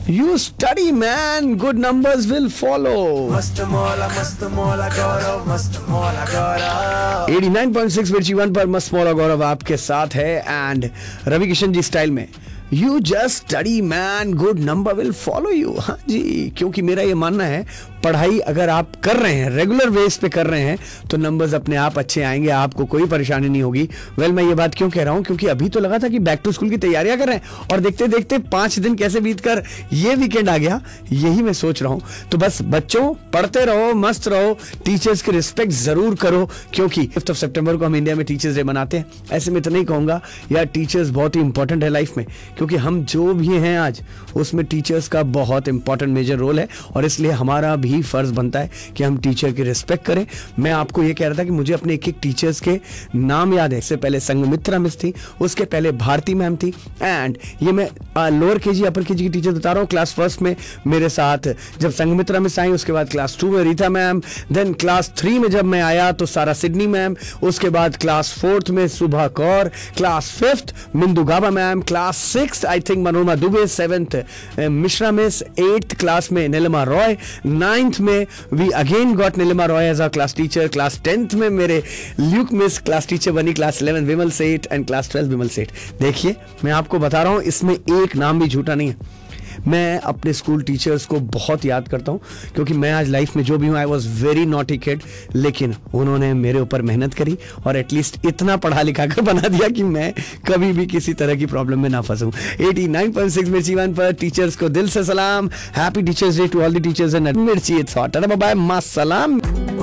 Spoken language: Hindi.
You study, man. Good numbers will follow. मस्त मौला गौरव मस्त मौला गौरव 89.6 मिर्ची वन पर मस्त मौला गौरव आपके साथ है एंड रवि किशन जी स्टाइल में you just study man, good number will follow you. हाँ जी, क्योंकि मेरा ये मानना है पढ़ाई अगर आप कर रहे हैं, रेगुलर बेस पे कर रहे हैं, तो नंबर्स अपने आप अच्छे आएंगे, आपको कोई परेशानी नहीं होगी। मैं ये बात क्यों कह रहा हूं, क्योंकि अभी तो लगा था कि बैक टू स्कूल की तैयारियां कर रहे हैं और देखते देखते 5 दिन कैसे बीत कर ये वीकेंड आ गया, यही मैं सोच रहा हूं। तो बस बच्चों, पढ़ते रहो, मस्त रहो, टीचर्स की रिस्पेक्ट जरूर करो, क्योंकि 5 सितंबर को हम इंडिया में टीचर्स डे मनाते हैं। ऐसे में तो नहीं कहूंगा यार, टीचर्स बहुत ही इंपॉर्टेंट है लाइफ में, क्योंकि हम जो भी हैं आज उसमें टीचर्स का बहुत इंपॉर्टेंट मेजर रोल है और इसलिए हमारा भी फर्ज बनता है कि हम टीचर की रिस्पेक्ट करें। मैं आपको ये कह रहा था कि मुझे अपने एक टीचर्स के नाम याद है। इससे पहले संगमित्रा मिस थी, उसके पहले भारती मैम थी, एंड ये मैं लोअर केजी अपर केजी की टीचर बता रहा हूँ। क्लास फर्स्ट में मेरे साथ जब संगमित्रा मिस आई, उसके बाद क्लास 2 में रीता मैम, देन क्लास 3 में जब मैं आया तो सारा सिडनी मैम, उसके बाद क्लास 4th में सुभा Kaur, class 5th मिंदू Gauba ma'am, class 6th I think Manorama Dubey, 7th Mishra miss, 8th class में नीलिमा रॉय, 9th में we again got Nilima Roy as our class teacher, class 10th में मेरे ल्यूक मिस क्लास टीचर बनी, क्लास 11 विमल सेठ एंड क्लास 12 विमल सेठ। देखिए मैं आपको बता रहा हूं, इसमें एक नाम भी झूठा नहीं है। मैं अपने स्कूल टीचर्स को बहुत याद करता हूं, क्योंकि मैं आज लाइफ में जो भी हूं, I was very naughty kid, लेकिन उन्होंने मेरे ऊपर मेहनत करी और एटलीस्ट इतना पढ़ा लिखा कर बना दिया कि मैं कभी भी किसी तरह की प्रॉब्लम में ना फंसूं। 89.6 मिर्ची वन पर टीचर्स को दिल से सलाम। Happy teachers day to all the teachers in मिर्ची। It's hot. बाय बाय, मां सलाम।